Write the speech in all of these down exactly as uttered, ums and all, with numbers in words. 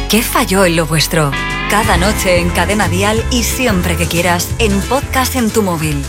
¿Qué falló en lo vuestro? Cada noche en Cadena Dial y siempre que quieras en podcast en tu móvil.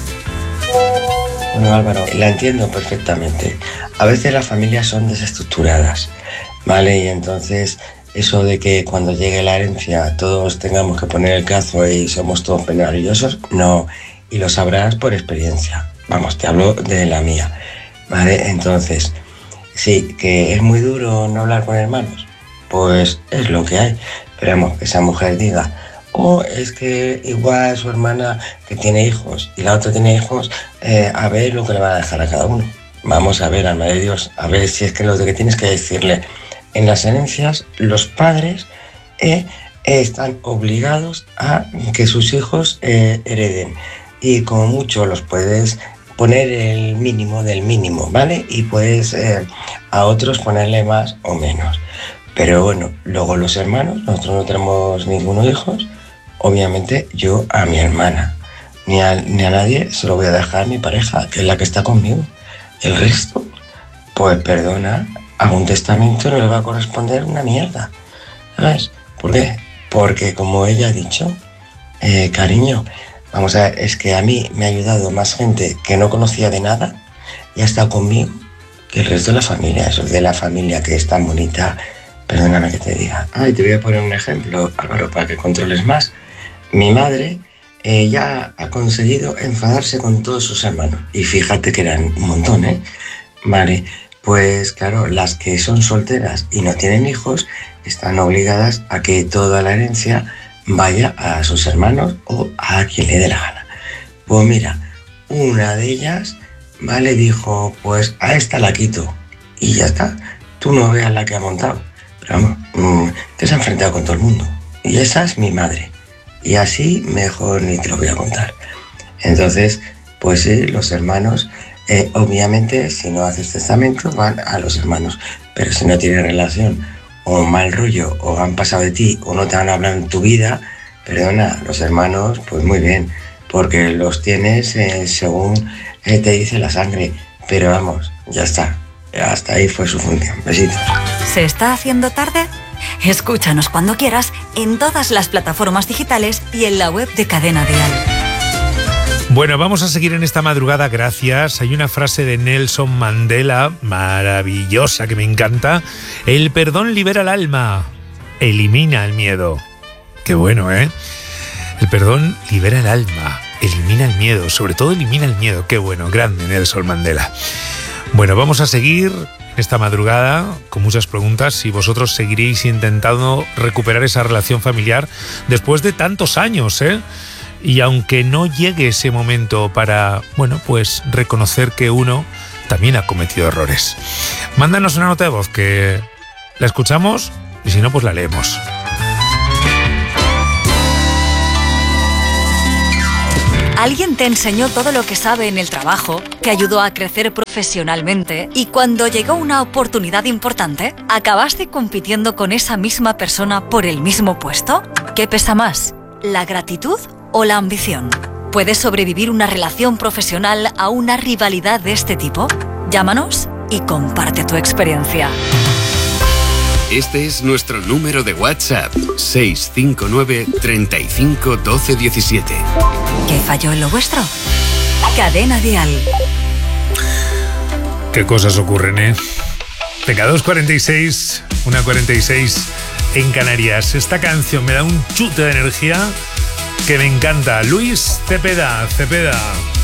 Bueno, Álvaro, la entiendo perfectamente. A veces las familias son desestructuradas, ¿vale? Y entonces eso de que cuando llegue la herencia todos tengamos que poner el cazo y somos todos maravillosos, no. Y lo sabrás por experiencia. Vamos, te hablo de la mía, ¿vale? Entonces, sí, que es muy duro no hablar con hermanos, pues es lo que hay. Pero vamos, que esa mujer diga, oh, es que igual su hermana que tiene hijos y la otra tiene hijos, eh, a ver lo que le va a dejar a cada uno. Vamos a ver, alma de Dios, a ver si es que lo que tienes que decirle. En las herencias, los padres eh, están obligados a que sus hijos eh, hereden. Y como mucho los puedes poner el mínimo del mínimo, ¿vale? Y puedes eh, a otros ponerle más o menos. Pero bueno, luego los hermanos, nosotros no tenemos ninguno hijos, obviamente yo a mi hermana, ni a, ni a nadie se lo voy a dejar a mi pareja, que es la que está conmigo. El resto, pues perdona, a un testamento no le va a corresponder una mierda, ¿sabes? ¿Por qué? Porque como ella ha dicho, eh, cariño, vamos a ver, es que a mí me ha ayudado más gente que no conocía de nada y ha estado conmigo que el resto de la familia, eso de la familia que es tan bonita. Perdóname que te diga. Ay, te voy a poner un ejemplo, Álvaro, para que controles más. Mi madre eh, ya ha conseguido enfadarse con todos sus hermanos. Y fíjate que eran un montón, ¿eh? Vale, pues claro, las que son solteras y no tienen hijos están obligadas a que toda la herencia vaya a sus hermanos o a quien le dé la gana. Pues mira, una de ellas, vale, dijo, pues a esta la quito. Y ya está. Tú no veas la que ha montado. Vamos, te has enfrentado con todo el mundo. Y esa es mi madre. Y así mejor ni te lo voy a contar. Entonces, pues sí, los hermanos, eh, obviamente, si no haces testamento, van a los hermanos. Pero si no tienes relación, o mal rollo, o han pasado de ti, o no te han hablado en tu vida, perdona, los hermanos, pues muy bien. Porque los tienes eh, según eh, te dice la sangre. Pero vamos, ya está. Hasta ahí fue su función. Besitos. ¿Se está haciendo tarde? Escúchanos cuando quieras en todas las plataformas digitales y en la web de Cadena Dial. Bueno, vamos a seguir en esta madrugada, gracias. Hay una frase de Nelson Mandela maravillosa que me encanta. El perdón libera el alma, elimina el miedo. Qué bueno, ¿eh? El perdón libera el alma, elimina el miedo, sobre todo elimina el miedo. Qué bueno, grande Nelson Mandela. Bueno, vamos a seguir esta madrugada con muchas preguntas y vosotros seguiréis intentando recuperar esa relación familiar después de tantos años, ¿eh? Y aunque no llegue ese momento para, bueno, pues reconocer que uno también ha cometido errores. Mándanos una nota de voz que la escuchamos y si no, pues la leemos. Alguien te enseñó todo lo que sabe en el trabajo, te ayudó a crecer profesionalmente y cuando llegó una oportunidad importante, acabaste compitiendo con esa misma persona por el mismo puesto. ¿Qué pesa más, la gratitud o la ambición? ¿Puede sobrevivir una relación profesional a una rivalidad de este tipo? Llámanos y comparte tu experiencia. Este es nuestro número de WhatsApp, seis cinco nueve, treinta y cinco, doce, diecisiete. ¿Qué falló en lo vuestro? Cadena Dial. Qué cosas ocurren, ¿eh? Venga, dos cuarenta y seis, una cuarenta y seis en Canarias. Esta canción me da un chute de energía que me encanta. Luis Cepeda, Cepeda.